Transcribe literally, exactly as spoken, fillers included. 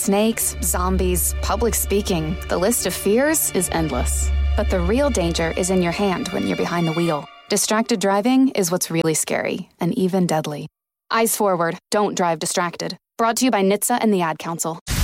Snakes, zombies, public speaking. The list of fears is endless. But the real danger is in your hand when you're behind the wheel. Distracted driving is what's really scary and even deadly. Eyes forward, don't drive distracted. Brought to you by N H T S A and the Ad Council.